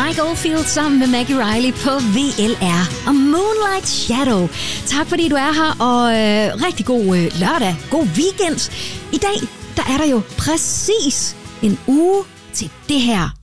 Mike Oldfield sammen med Maggie Riley på VLR og Moonlight Shadow. Tak fordi du er her, og rigtig god lørdag, god weekend. I dag, der er der jo præcis en uge til det her